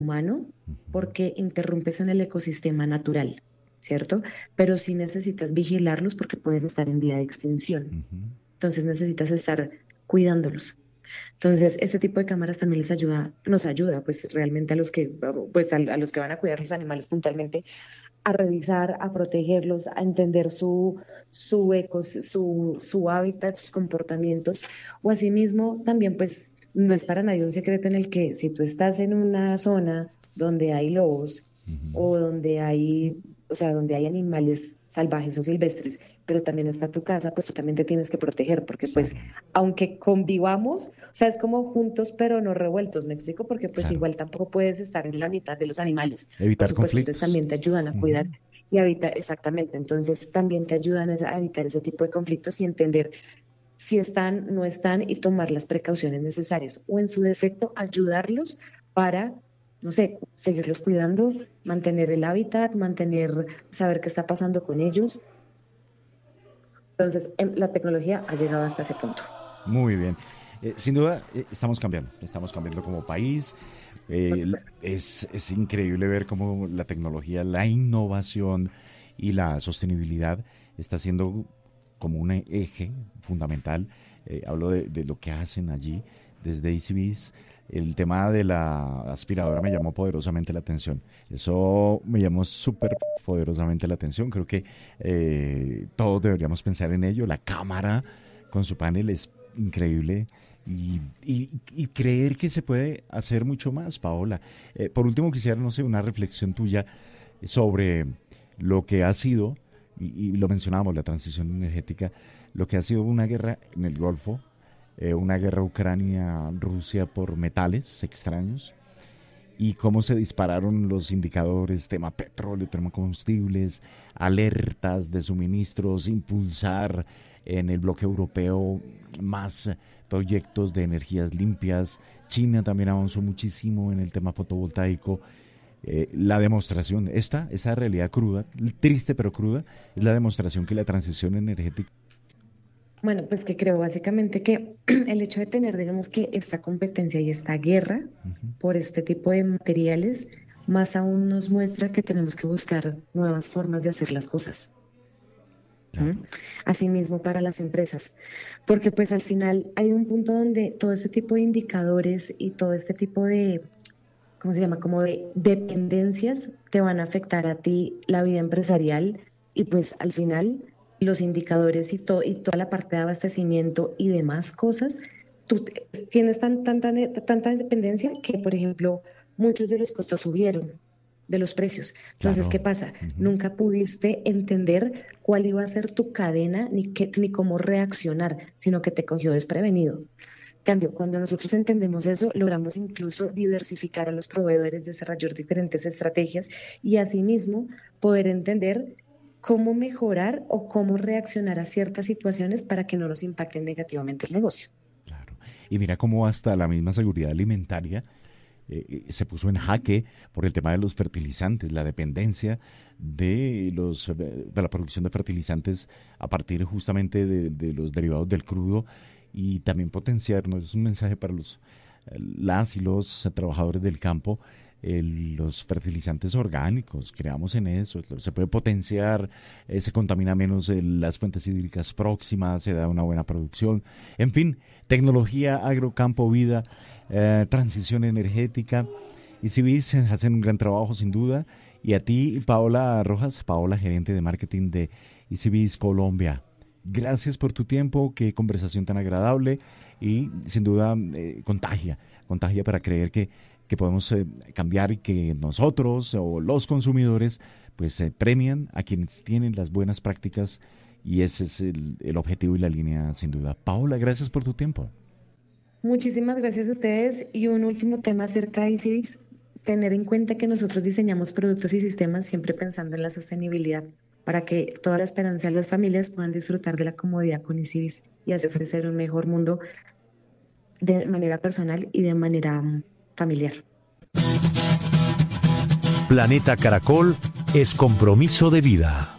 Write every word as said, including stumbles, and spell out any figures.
humano Ujú, porque interrumpes en el ecosistema natural, ¿cierto? Pero sí necesitas vigilarlos porque pueden estar en vía de extinción. ujú. Entonces necesitas estar cuidándolos. Entonces, este tipo de cámaras también les ayuda, nos ayuda, pues realmente a los que, pues a, a los que van a cuidar los animales puntualmente, a revisar, a protegerlos, a entender su, su ecos, su, su hábitat, sus comportamientos, o asimismo también, pues, no es para nadie un secreto en el que si tú estás en una zona donde hay lobos Ujú. o donde hay, o sea, donde hay animales salvajes o silvestres, pero también está tu casa, pues tú también te tienes que proteger, porque pues, Claro, aunque convivamos, o sea, es como juntos pero no revueltos, ¿me explico? Porque pues claro. igual tampoco puedes estar en la mitad de los animales, por Evitar supuesto, entonces conflictos. también te ayudan a Ujú. cuidar y a evitar, exactamente, entonces también te ayudan a a evitar ese tipo de conflictos y entender si están, no están y tomar las precauciones necesarias o en su defecto ayudarlos para, no sé, seguirlos cuidando, mantener el hábitat, mantener, saber qué está pasando con ellos. Entonces, em, la tecnología ha llegado hasta ese punto. Muy bien. Eh, sin duda, eh, estamos cambiando. Estamos cambiando como país. Por Eh, supuesto. es, es increíble ver cómo la tecnología, la innovación y la sostenibilidad está siendo como un eje fundamental. Eh, hablo de, de lo que hacen allí desde EasyBiz. El tema de la aspiradora me llamó poderosamente la atención. Eso me llamó súper poderosamente la atención. Creo que eh, todos deberíamos pensar en ello. La cámara con su panel es increíble y, y- y creer que se puede hacer mucho más, Paola. Eh, por último, quisiera, no sé, una reflexión tuya sobre lo que ha sido, y, y lo mencionábamos, la transición energética, lo que ha sido una guerra en el Golfo, eh, una guerra Ucrania-Rusia por metales extraños, y cómo se dispararon los indicadores, tema petróleo, tema combustibles, alertas de suministros, impulsar en el bloque europeo más proyectos de energías limpias. China también avanzó muchísimo en el tema fotovoltaico. Eh, la demostración, esta, esa realidad cruda, triste pero cruda, es la demostración que la transición energética. Bueno, pues que creo básicamente que el hecho de tener, digamos que esta competencia y esta guerra Ujú, por este tipo de materiales, más aún nos muestra que tenemos que buscar nuevas formas de hacer las cosas. claro, ¿M? Asimismo para las empresas, porque pues al final hay un punto donde todo este tipo de indicadores y todo este tipo de, ¿cómo se llama? Como de dependencias te van a afectar a ti la vida empresarial y pues al final los indicadores y, to- y toda la parte de abastecimiento y demás cosas, tú te- tienes tan, tanta, tanta dependencia que, por ejemplo, muchos de los costos subieron de los precios. Entonces, claro. ¿qué pasa? Ujú. Nunca pudiste entender cuál iba a ser tu cadena ni, qué, ni cómo reaccionar, sino que te cogió desprevenido. Cambio, cuando nosotros entendemos eso, logramos incluso diversificar a los proveedores, desarrollar diferentes estrategias y asimismo poder entender cómo mejorar o cómo reaccionar a ciertas situaciones para que no nos impacten negativamente el negocio. Claro. Y mira cómo hasta la misma seguridad alimentaria eh, eh, se puso en jaque por el tema de los fertilizantes, la dependencia de, los, eh, de la producción de fertilizantes a partir justamente de, de los derivados del crudo y también potenciar, ¿no? Es un mensaje para los, eh, las y los trabajadores del campo, eh, los fertilizantes orgánicos, creamos en eso, se puede potenciar, eh, se contamina menos eh, las fuentes hídricas próximas, se da una buena producción, en fin, tecnología, agrocampo, vida, eh, transición energética. Y si vis, hacen un gran trabajo sin duda. Y a ti, Paola Rojas, Paola, gerente de marketing de EasyBiz Colombia. Gracias por tu tiempo, qué conversación tan agradable y sin duda eh, contagia, contagia para creer que, que podemos eh, cambiar y que nosotros o los consumidores pues eh, premian a quienes tienen las buenas prácticas y ese es el, el objetivo y la línea sin duda. Paola, gracias por tu tiempo. Muchísimas gracias a ustedes. Y un último tema acerca de ICIBIS, tener en cuenta que nosotros diseñamos productos y sistemas siempre pensando en la sostenibilidad para que toda la esperanza de las familias puedan disfrutar de la comodidad con ICIBIS y así ofrecer un mejor mundo de manera personal y de manera mm, familiar. Planeta Caracol es compromiso de vida.